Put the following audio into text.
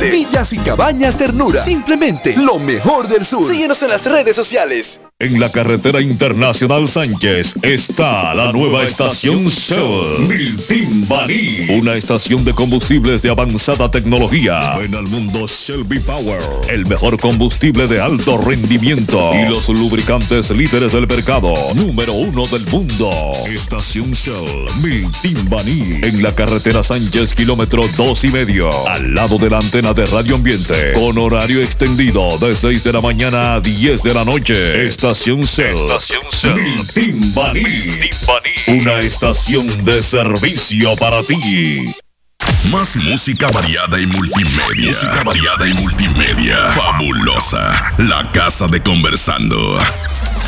Villas y Cabañas Ternura. Simplemente lo mejor del sur. Síguenos en las redes sociales. En la carretera internacional Sánchez está la nueva estación Shell Miltimbaní, una estación de combustibles de avanzada tecnología. Ven al mundo Shell V-Power, el mejor combustible de alto rendimiento y los lubricantes líderes del mercado, número 1 del mundo. Estación Shell Miltimbaní, en la carretera Sánchez, kilómetro 2,5, al lado de la antena de Radio Ambiente, con horario extendido de 6 de la mañana a 10 de la noche. Estación Shell Miltimbaní, una estación de servicio para ti. Más música variada y multimedia. Música variada y multimedia. Fabulosa. La casa de Conversando.